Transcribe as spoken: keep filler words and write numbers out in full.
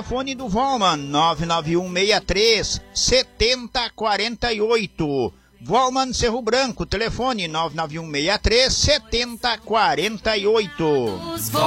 telefone do Volman, nove nove um seis três, sete zero quatro oito. Volman Cerro Branco, telefone nove nove um seis três, sete zero quatro oito.